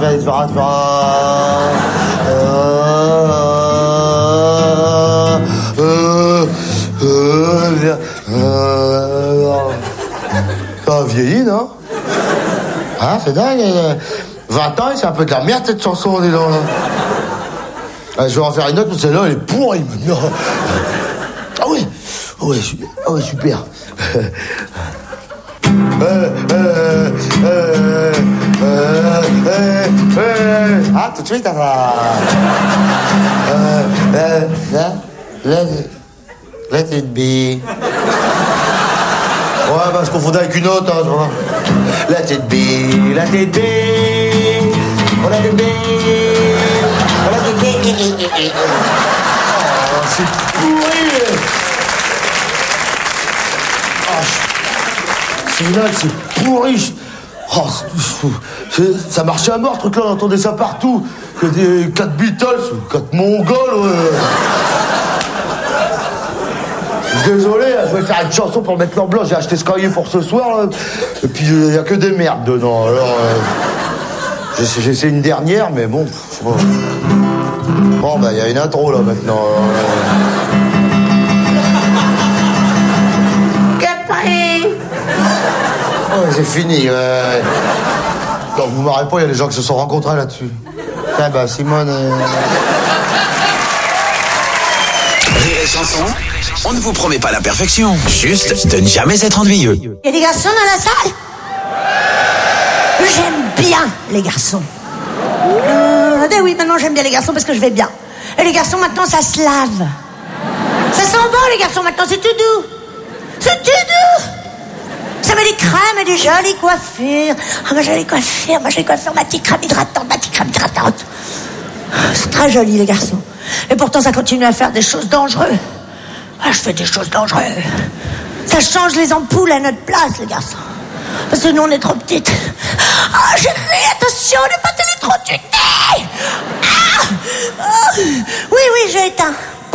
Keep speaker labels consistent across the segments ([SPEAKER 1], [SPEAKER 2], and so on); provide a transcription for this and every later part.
[SPEAKER 1] Ça a vieilli, non? Hein, c'est dingue. 20 ans, c'est un peu de la merde cette chanson, dis donc. Je vais en faire une autre, mais celle-là, elle est pourrie maintenant. Ah oui, super. Ah, tout de suite, let it be. Ouais, bah, je confondais avec une autre, hein, let it be, let it be. Oh, let it be. Oh, let it be. Oh, c'est pourri. Celui-là, c'est pourri. Oh, ça marchait à mort, ce truc-là, on entendait ça partout. Que des 4 Beatles ou 4 Mongols. Ouais. Désolé, je vais faire une chanson pour mettre l'en blanc. J'ai acheté ce cahier pour ce soir, là. Et puis, il n'y a que des merdes dedans. Alors, j'essaie une dernière, mais bon. Bon, bah, il y a une intro, là, maintenant. Oh, c'est fini. Non, vous marrez pas, il y a des gens qui se sont rencontrés là-dessus. Ah bah, Simone...
[SPEAKER 2] Rire et chanson, on ne vous promet pas la perfection, juste de ne jamais être ennuyeux.
[SPEAKER 3] Il y a des garçons dans la salle? J'aime bien les garçons. Oui, maintenant j'aime bien les garçons parce que je vais bien. Et les garçons, maintenant, ça se lave. Ça sent bon, les garçons, maintenant, c'est tout doux. C'est tout doux. Ça met des crèmes et des jolies coiffures. Ah, ma jolie coiffure, ma petite crème hydratante. C'est très joli, les garçons. Et pourtant, ça continue à faire des choses dangereuses. Ah, je fais des choses dangereuses. Ça change les ampoules à notre place, les garçons. Parce que nous, on est trop petites. Ah, chérie, attention, ne pas t'électrocuter. Oui, j'ai éteint.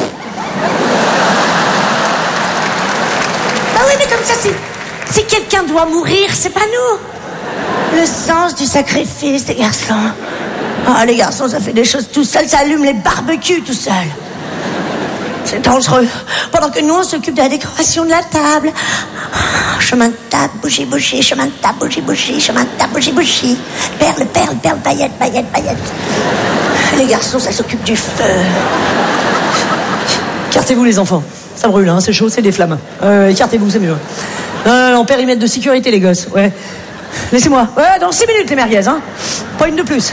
[SPEAKER 3] Ah oui, mais comme ça, si quelqu'un doit mourir, c'est pas nous. Le sens du sacrifice, les garçons. Ah, les garçons, ça fait des choses tout seul, ça allume les barbecues tout seul. C'est dangereux. Pendant que nous, on s'occupe de la décoration de la table. Chemin de table, bougie, chemin de table, bougie, chemin de table, bougie. Perle, paillette. Les garçons, ça s'occupe du feu.
[SPEAKER 4] Écartez-vous, les enfants. Ça brûle, hein, c'est chaud, c'est des flammes. Écartez-vous, c'est mieux. En périmètre de sécurité, les gosses, ouais. Laissez-moi. Ouais, dans 6 minutes, les merguez, hein. Pas une de plus.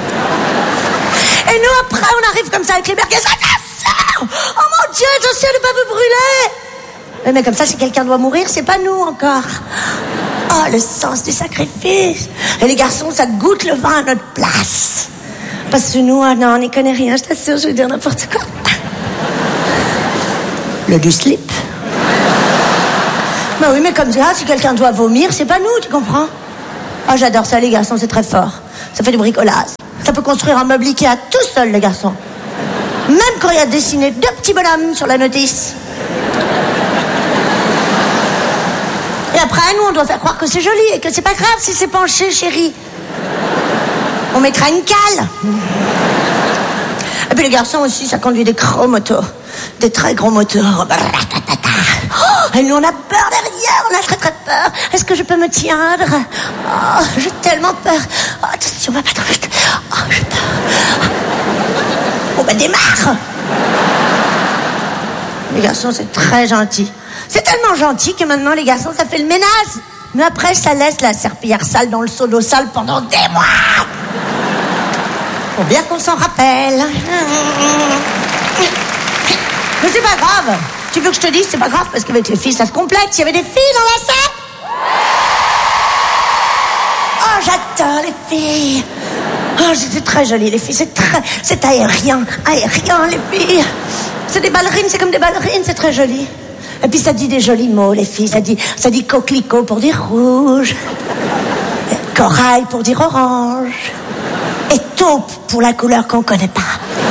[SPEAKER 3] Et nous, après, on arrive comme ça avec les merguez. Attention! Oh mon Dieu, attention de ne pas vous brûler! Mais comme ça, si quelqu'un doit mourir, c'est pas nous encore. Oh, le sens du sacrifice. Et les garçons, ça goûte le vin à notre place. Parce que nous, non, on n'y connaît rien, je t'assure, je vais dire n'importe quoi. Le du slip. Bah oui, mais comme ça, si quelqu'un doit vomir, c'est pas nous, tu comprends? Ah, j'adore ça, les garçons, c'est très fort. Ça fait du bricolage. Ça peut construire un meuble Ikea tout seul, les garçons. Même quand il y a dessiné 2 petits bonhommes sur la notice. Et après, nous, on doit faire croire que c'est joli et que c'est pas grave si c'est penché, chérie. On mettra une cale. Et puis les garçons aussi, ça conduit des gros moteurs. Des très gros moteurs. Oh, et nous, on a peur derrière, on a très très peur. Est-ce que je peux me tiendre? Oh, j'ai tellement peur. Oh, attention, on va pas trop vite. Oh, j'ai peur. Bon, ben démarre. Les garçons, c'est très gentil. C'est tellement gentil que maintenant, les garçons, ça fait le ménage. Mais après, ça laisse la serpillière sale dans le seau d'eau sale pendant des mois. Faut bien qu'on s'en rappelle. Mais c'est pas grave. Tu veux que je te dise, c'est pas grave, parce qu'avec les filles, ça se complète. Il y avait des filles dans la salle. Oh, j'adore les filles. Oh, c'est très joli, les filles. C'est aérien, les filles. C'est des ballerines, c'est comme des ballerines, c'est très joli. Et puis ça dit des jolis mots, les filles. Ça dit coquelicot pour dire rouge. Corail pour dire orange. Et taupe pour la couleur qu'on connaît pas.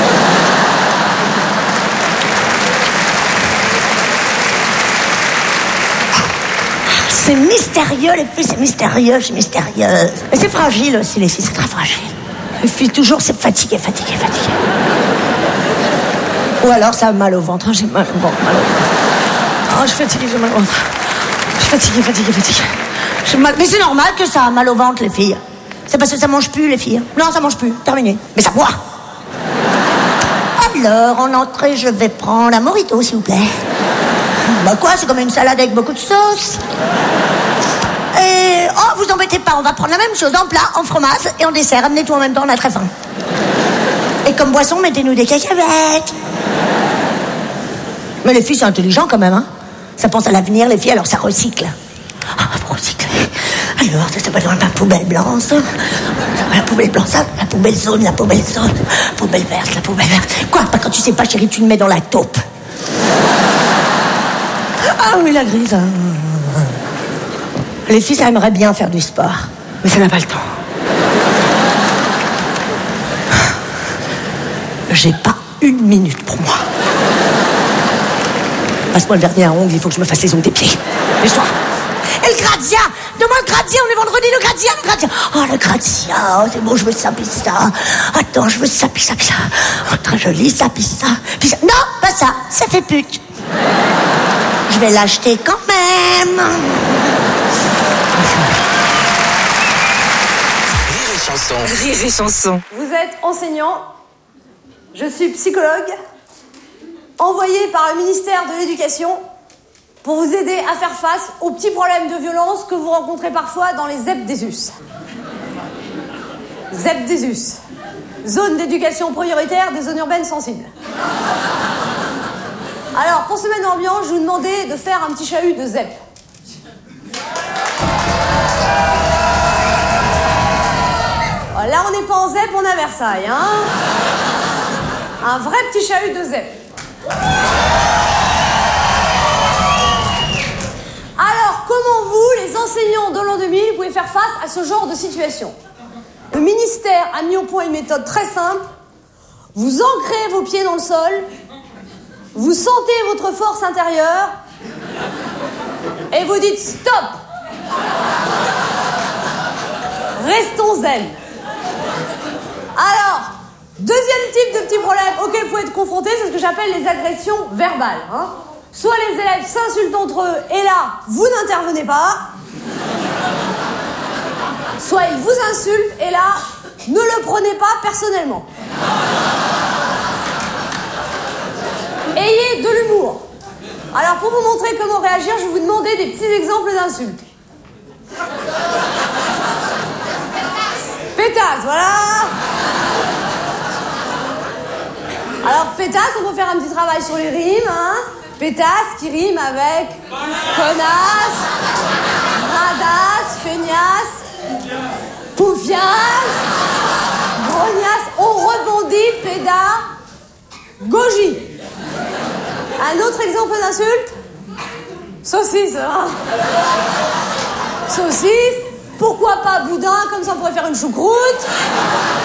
[SPEAKER 3] C'est mystérieux, les filles, c'est mystérieux, je suis mystérieuse. Et c'est fragile aussi, les filles, c'est très fragile. Les filles, toujours, c'est fatigué. Ou alors, ça a mal au ventre. J'ai mal au ventre, Oh, je suis fatiguée, j'ai mal au ventre. Je suis fatiguée. J'ai mal... Mais c'est normal que ça a mal au ventre, les filles. C'est parce que ça mange plus, les filles. Non, ça mange plus, terminé. Mais ça boit. Alors, en entrée, je vais prendre un mojito, s'il vous plaît. Bah quoi, c'est comme une salade avec beaucoup de sauce. Et... Oh, vous embêtez pas, on va prendre la même chose en plat, en fromage et en dessert. Amenez tout en même temps, on a très faim. Et comme boisson, mettez-nous des cacahuètes. Mais les filles, c'est intelligent quand même, hein. Ça pense à l'avenir, les filles, alors ça recycle. Ah, vous recyclez. Alors, ça va dans la poubelle blanche. La poubelle blanche, la poubelle jaune, la poubelle verte, la poubelle verte. Quoi, pas quand tu sais pas, chérie, tu le mets dans la taupe. Ah oui, la grise. Les filles, ça aimerait bien faire du sport, mais ça n'a pas le temps. J'ai pas une minute pour moi. Passe-moi le vernis à ongles, il faut que je me fasse les ongles des pieds. Lèche-toi. Et le grazia. Donne-moi le grazia, on est vendredi, le grazia. Oh, le grazia, c'est bon, je veux ça, pizza. Attends, je veux ça, pizza. Oh, très joli, ça, pizza. Non, pas ça, ça fait pute. Je vais l'acheter quand même.
[SPEAKER 2] Rire et chanson.
[SPEAKER 5] Vous êtes enseignant. Je suis psychologue. Envoyé par le ministère de l'Éducation pour vous aider à faire face aux petits problèmes de violence que vous rencontrez parfois dans les ZEP des US. ZEP des US. Zone d'éducation prioritaire des zones urbaines sensibles. Alors, pour se mettre dans l'ambiance, je vous demandais de faire un petit chahut de ZEP. Là, on n'est pas en ZEP, on est à Versailles, hein. Un vrai petit chahut de ZEP. Alors, comment vous, les enseignants de l'an 2000, pouvez faire face à ce genre de situation? Le ministère a mis au point une méthode très simple. Vous ancrez vos pieds dans le sol, vous sentez votre force intérieure et vous dites stop. Restons zen. Alors, deuxième type de petit problème auquel vous pouvez être confronté, c'est ce que j'appelle les agressions verbales. Soit les élèves s'insultent entre eux et là, vous n'intervenez pas. Soit ils vous insultent et là, ne le prenez pas personnellement. Ayez de l'humour. Alors pour vous montrer comment réagir, je vais vous demander des petits exemples d'insultes. Pétasse, voilà. Alors pétasse, on peut faire un petit travail sur les rimes, hein. Pétasse qui rime avec connasse, radasse, feignasse, poufiasse, grognasse. On rebondit, péda, goji. Un autre exemple d'insulte? Saucisse, hein. Saucisse. Pourquoi pas boudin, comme ça on pourrait faire une choucroute.